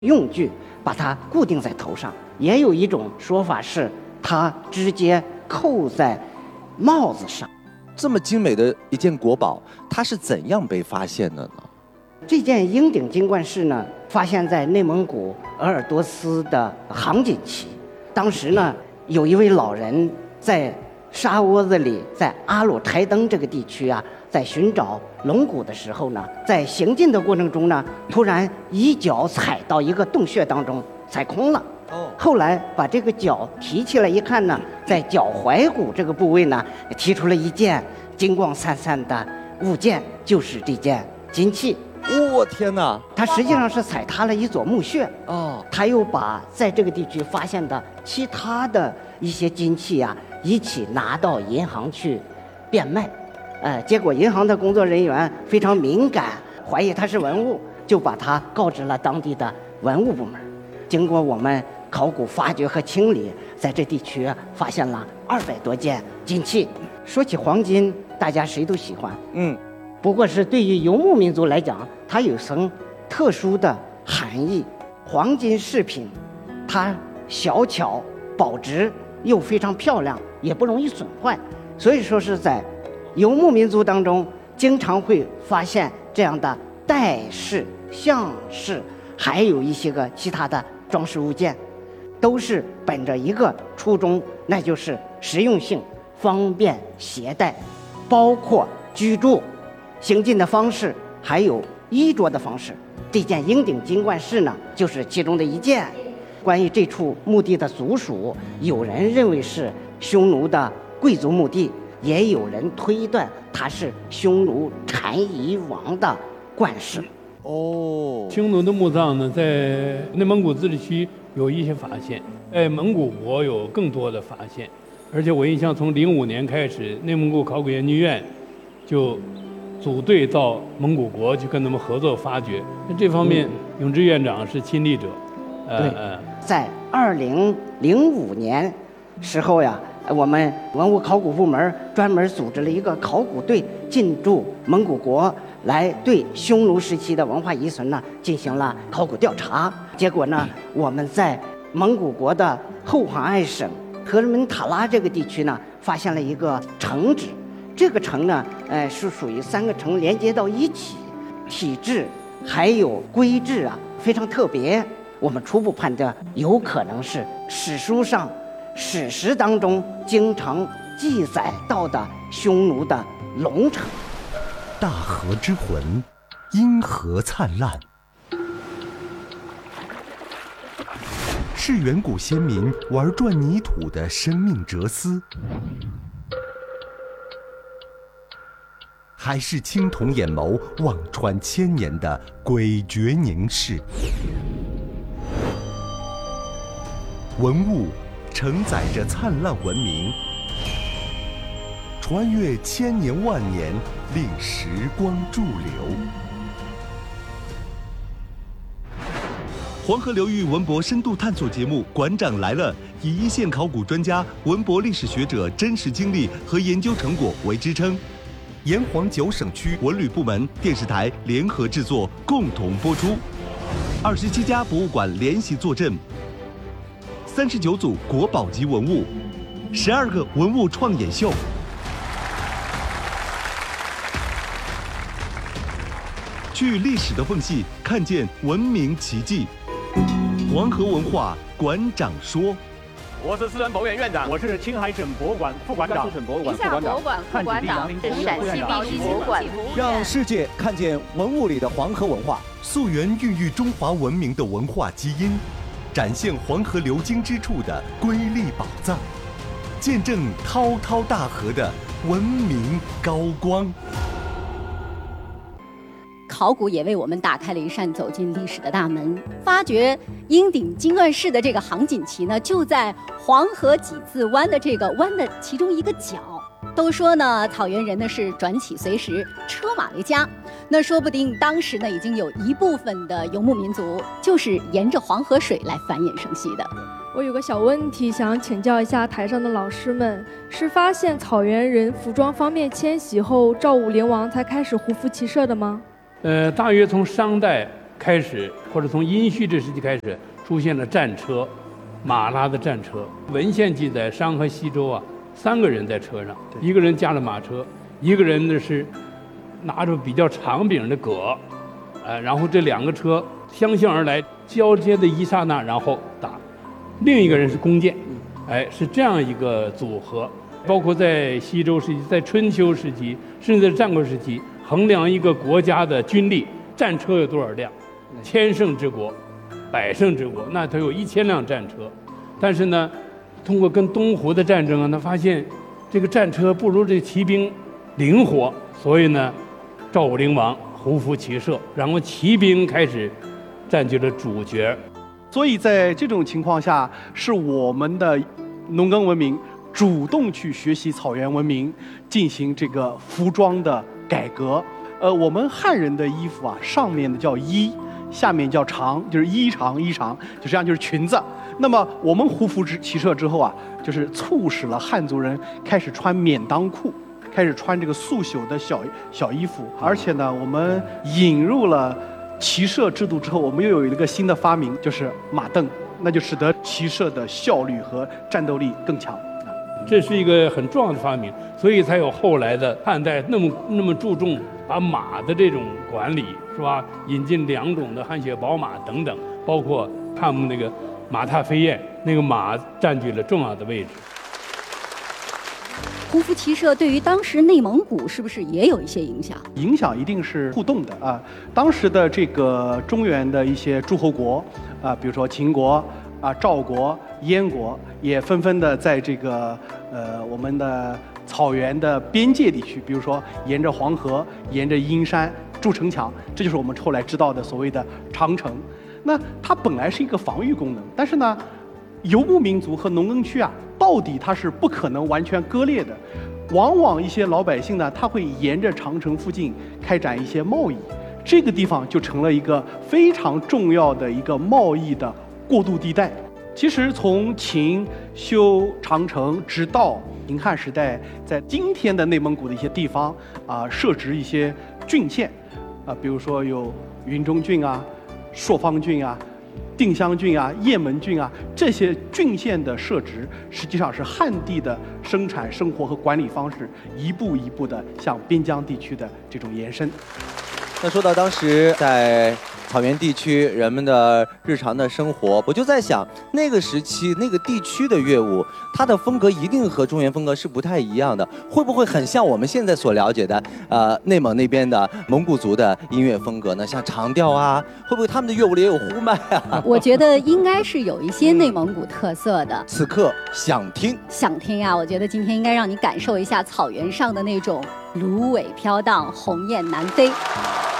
用具把它固定在头上，也有一种说法是它直接扣在帽子上。 这么精美的一件国宝，它是怎样被发现的呢？ 这件鹰顶金冠饰呢，发现在内蒙古鄂尔多斯的杭锦旗。当时呢，有一位老人在沙窝子里，在阿鲁台登这个地区啊，在寻找龙骨的时候呢，在行进的过程中呢，突然一脚踩到一个洞穴当中，踩空了。后来把这个脚提起来一看呢，在脚踝骨这个部位呢，提出了一件金光闪闪的物件，就是这件金器。 天哪！ 他实际上是踩塌了一座墓穴。他又把在这个地区发现的其他的一些金器啊，一起拿到银行去变卖。结果银行的工作人员非常敏感，怀疑它是文物，就把它告知了当地的文物部门。经过我们考古发掘和清理，在这地区发现了200多件金器。说起黄金，大家谁都喜欢，不过是对于游牧民族来讲，它有层特殊的含义。黄金饰品，它小巧保值又非常漂亮，也不容易损坏，所以说是在游牧民族当中经常会发现这样的带饰、项饰，还有一些个其他的装饰物件，都是本着一个初衷，那就是实用性、方便携带，包括居住、行进的方式，还有衣着的方式。这件鹰顶金冠饰呢，就是其中的一件。关于这处墓地的族属，有人认为是匈奴的贵族墓地，也有人推断它是匈奴单于王的冠饰。 匈奴的墓葬呢，在内蒙古自治区有一些发现，在蒙古国有更多的发现。而且我印象，从05年开始，内蒙古考古研究院就组队到蒙古国去跟他们合作发掘。这方面，永志院长是亲历者。 对，在2005年时候呀，我们文物考古部门专门组织了一个考古队进驻蒙古国，来对匈奴时期的文化遗存呢进行了考古调查。结果呢，我们在蒙古国的后黄爱省特尔门塔拉这个地区呢，发现了一个城址。这个城呢，是属于3个城连接到一起，体制还有规制啊，非常特别。我们初步判断，有可能是史书上、史实当中经常记载到的匈奴的龙城。 大河之魂，阴河灿烂，是远古先民玩转泥土的生命哲思，还是青铜眼眸望穿千年的诡谲凝视？文物承载着灿烂文明，穿越千年万年，令时光驻留。黄河流域文博深度探索节目《馆长来了》，以一线考古专家、文博历史学者真实经历和研究成果为支撑，沿黄9省区文旅部门、电视台联合制作，共同播出。27家博物馆联席坐镇，39组国宝级文物，12个文物创演秀。去历史的缝隙，看见文明奇迹。黄河文化馆长说：“ 我是思源博物院院长，我是青海省博物馆副馆长， 宁夏博物馆副馆长，陕西历史博物馆， 让世界看见文物里的黄河文化， 溯源孕育中华文明的文化基因，展现黄河流经之处的瑰丽宝藏，见证滔滔大河的文明高光。” 考古也为我们打开了一扇走进历史的大门。发掘鹰顶金冠饰的这个杭锦旗呢，就在黄河几字湾的这个湾的其中一个角。都说呢，草原人呢是转起随时，车马为家。那说不定当时呢，已经有一部分的游牧民族就是沿着黄河水来繁衍生息的。 我有个小问题想请教一下台上的老师们，是发现草原人服装方面迁徙后，赵武灵王才开始胡服骑射的吗？ 大约从商代开始，或者从殷墟这时期开始，出现了战车，马拉的战车。文献记载，商和西周啊，3个人在车上，一个人驾了马车，一个人呢是拿着比较长柄的戈，然后这2个车相向而来，交接的一刹那，然后打。另一个人是弓箭，是这样一个组合。包括在西周时期、在春秋时期，甚至在战国时期，衡量一个国家的军力，战车有多少辆？1000乘之国、100乘之国，那它有1000辆战车。但是呢，通过跟东湖的战争啊，他发现这个战车不如这骑兵灵活，所以呢，赵武灵王胡服骑射，然后骑兵开始占据了主角。 所以在这种情况下，是我们的农耕文明主动去学习草原文明，进行这个服装的改革。我们汉人的衣服啊，上面的叫衣，下面叫裳，就是衣裳，就这样就是裙子。那么我们胡服骑射之后啊，就是促使了汉族人开始穿免裆裤，开始穿这个素朽的小衣服。而且呢，我们引入了骑射制度之后，我们又有一个新的发明，就是马镫，那就使得骑射的效率和战斗力更强。 这是一个很重要的发明，所以才有后来的汉代那么注重把马的这种管理，是吧？引进2种的汗血宝马等等，包括他们那个马踏飞燕，那个马占据了重要的位置。 胡服骑射对于当时内蒙古是不是也有一些影响？ 影响一定是互动的啊。当时的这个中原的一些诸侯国啊，比如说秦国啊、赵国、燕国，也纷纷的在这个我们的草原的边界地区，比如说沿着黄河、沿着阴山筑城墙，这就是我们后来知道的所谓的长城。那它本来是一个防御功能，但是呢，游牧民族和农耕区啊，到底它是不可能完全割裂的。往往一些老百姓呢，他会沿着长城附近开展一些贸易，这个地方就成了一个非常重要的一个贸易的过渡地带。其实从秦修长城，直到秦汉时代，在今天的内蒙古的一些地方啊，设置一些郡县啊，比如说有云中郡啊、朔方郡啊、定襄郡啊、雁门郡啊，这些郡县的设置，实际上是汉地的生产生活和管理方式一步一步的向边疆地区的这种延伸。 那说到当时在草原地区人们的日常的生活，我就在想，那个时期那个地区的乐舞，它的风格一定和中原风格是不太一样的，会不会很像我们现在所了解的内蒙那边的蒙古族的音乐风格呢？像长调啊，会不会他们的乐舞里也有呼麦啊？ 我觉得应该是有一些内蒙古特色的。 此刻想听啊！我觉得今天应该让你感受一下草原上的那种芦苇飘荡，鸿雁南飞。